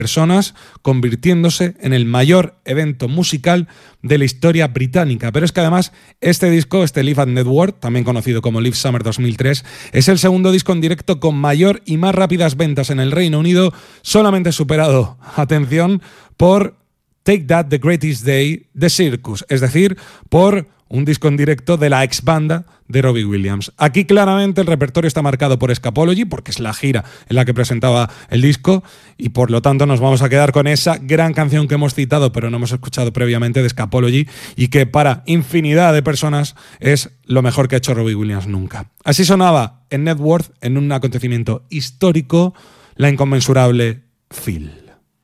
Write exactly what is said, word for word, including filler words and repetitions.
personas, convirtiéndose en el mayor evento musical de la historia británica. Pero es que además este disco, este Live at Network, también conocido como Live Summer dos mil tres, es el segundo disco en directo con mayor y más rápidas ventas en el Reino Unido, solamente superado, atención, por Take That, The Greatest Day, The Circus, es decir, por un disco en directo de la ex banda de Robbie Williams. Aquí claramente el repertorio está marcado por Scapology, porque es la gira en la que presentaba el disco, y por lo tanto nos vamos a quedar con esa gran canción que hemos citado, pero no hemos escuchado previamente, de Scapology, y que para infinidad de personas es lo mejor que ha hecho Robbie Williams nunca. Así sonaba en Networth, en un acontecimiento histórico, la inconmensurable Phil.